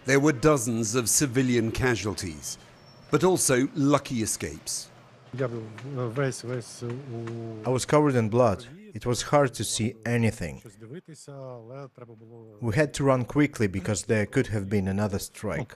There were dozens of civilian casualties, but also lucky escapes. I was covered in blood. It was hard to see anything. We had to run quickly because there could have been another strike.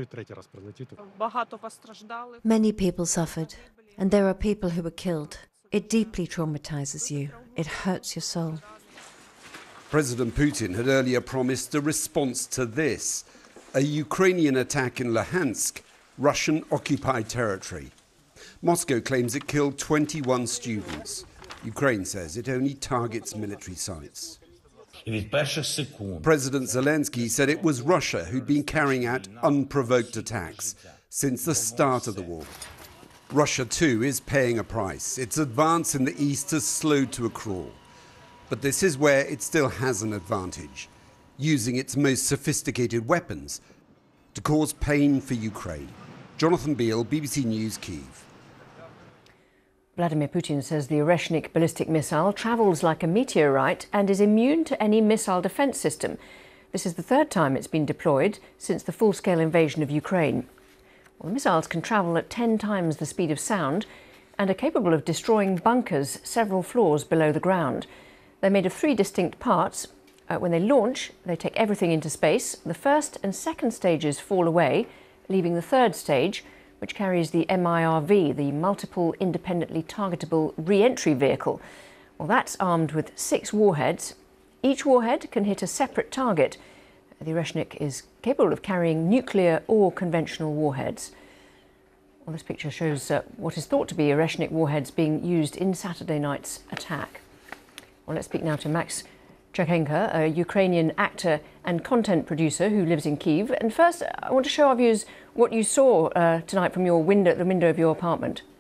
Many people suffered, and there are people who were killed. It deeply traumatizes you. It hurts your soul. President Putin had earlier promised a response to this, a Ukrainian attack in Luhansk, Russian-occupied territory. Moscow claims it killed 21 students. Ukraine says it only targets military sites. President Zelensky said it was Russia who'd been carrying out unprovoked attacks since the start of the war. Russia, too, is paying a price. Its advance in the east has slowed to a crawl. But this is where it still has an advantage, using its most sophisticated weapons to cause pain for Ukraine. Jonathan Beale, BBC News, Kyiv. Vladimir Putin says the Oreshnik ballistic missile travels like a meteorite and is immune to any missile defence system. This is the third time it's been deployed since the full-scale invasion of Ukraine. Well, the missiles can travel at 10 times the speed of sound and are capable of destroying bunkers several floors below the ground. They're made of 3 distinct parts. When they launch, they take everything into space. The first and second stages fall away, leaving the third stage, which carries the MIRV, the Multiple Independently Targetable Re-Entry Vehicle. Well, that's armed with 6 warheads. Each warhead can hit a separate target. The Oreshnik is capable of carrying nuclear or conventional warheads. Well, this picture shows what is thought to be Oreshnik warheads being used in Saturday night's attack. Well, let's speak now to Max Chakhenko, a Ukrainian actor and content producer who lives in Kyiv. And first, I want to show our viewers what you saw tonight from your window, the window of your apartment.